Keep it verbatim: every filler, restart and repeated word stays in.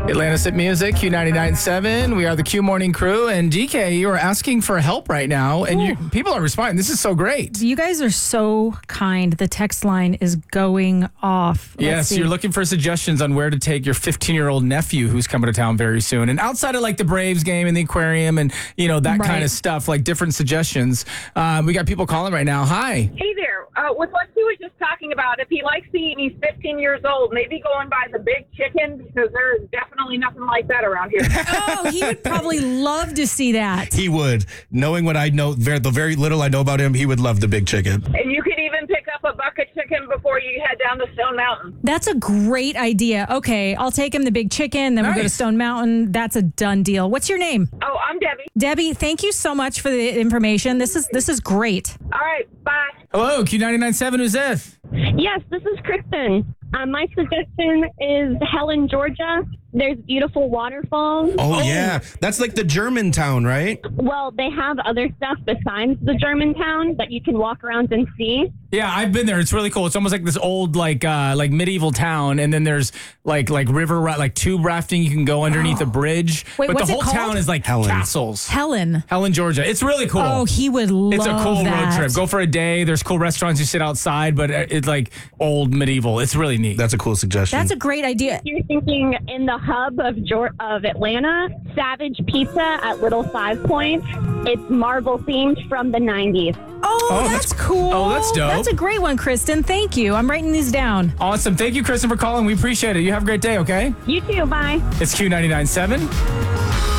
Atlantis at Music, Q ninety-nine point seven. We are the Q Morning Crew. And D K, you are asking for help right now, and you, people are responding. This is so great. You guys are so kind. The text line is going off. Let's yes, see. You're looking for suggestions on where to take your fifteen-year-old nephew who's coming to town very soon. And outside of like the Braves game and the aquarium and, you know, that Right. kind of stuff, like different suggestions. Um, we got people calling right now. Hi. Hey there. Uh, with what Sue was just talking about, if he likes to eat and he's fifteen years old, maybe go and buy the big chicken because there is definitely nothing like that around here. Oh, he would probably love to see that. He would. Knowing what I know, ver- the very little I know about him, he would love the big chicken. And you could even pick up a bucket chicken before you head down to Stone Mountain. That's a great idea. Okay, I'll take him the big chicken, then we'll go to Nice. Stone Mountain. That's a done deal. What's your name? Oh, I'm Debbie. Debbie, thank you so much for the information. This is this is great. All right, bye. Hello, Q ninety-nine point seven. Who's this? Yes, this is Kristen. Um, my suggestion is Helen, Georgia. There's beautiful waterfalls. Oh, yeah. That's like the German town, right? Well, they have other stuff besides the Germantown that you can walk around and see. Yeah, I've been there. It's really cool. It's almost like this old, like, uh, like medieval town, and then there's like, like river, ra- like tube rafting. You can go underneath a bridge, Wait, but what's the it whole called? town is like Helen. castles. Helen. Helen, Georgia. It's really cool. Oh, he would love It's a cool that. road trip. Go for a day. There's cool restaurants. You sit outside, but it's like old medieval. It's really neat. That's a cool suggestion. That's a great idea. You're thinking in the hub of Geor- of Atlanta, Savage Pizza at Little Five Points. It's Marvel themed from the nineties. Oh, Oh, that's, that's- cool. oh, that's dope. That's a great one, Kristen. Thank you. I'm writing these down. Awesome. Thank you, Kristen, for calling. We appreciate it. You have a great day, okay? You too, bye. It's Q ninety-nine point seven.